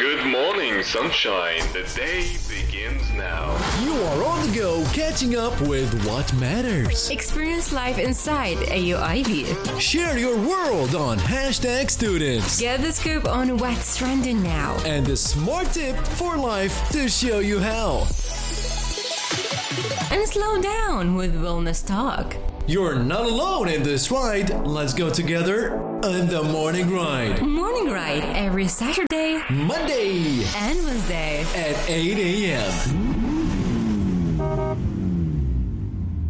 Good morning, sunshine. The day begins now. You are on the go, catching up with what matters. Experience life inside AUIB. Share your world on Hashtag Students. Get the scoop on what's trending now. And the smart tip for life to show you how. And slow down with Wellness Talk. You're not alone in this ride. Let's go together on the Morning Ride. Morning Ride every Saturday, Monday and Wednesday at 8 a.m.